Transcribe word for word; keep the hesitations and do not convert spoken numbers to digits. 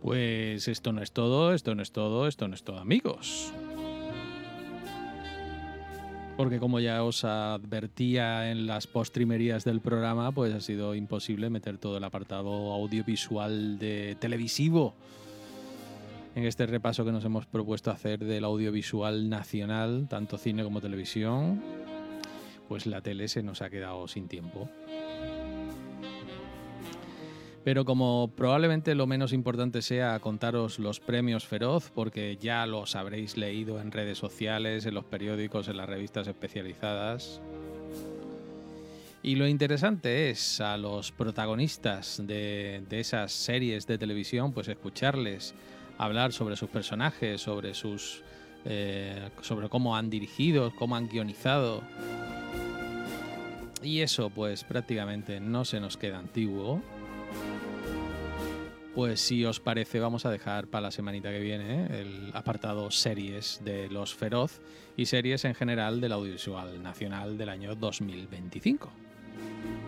Pues esto no es todo, esto no es todo, esto no es todo, amigos. Porque como ya os advertía en las postrimerías del programa, pues ha sido imposible meter todo el apartado audiovisual de televisivo en este repaso que nos hemos propuesto hacer del audiovisual nacional, tanto cine como televisión. Pues la tele se nos ha quedado sin tiempo. Pero como probablemente lo menos importante sea contaros los premios Feroz, porque ya los habréis leído en redes sociales, en los periódicos, en las revistas especializadas. Y lo interesante es a los protagonistas de, de esas series de televisión, pues escucharles hablar sobre sus personajes, sobre sus, eh, sobre cómo han dirigido, cómo han guionizado. Y eso, pues prácticamente no se nos queda antiguo. Pues si os parece, vamos a dejar para la semanita que viene, ¿eh?, el apartado series de los Feroz y series en general del audiovisual nacional del año dos mil veinticinco.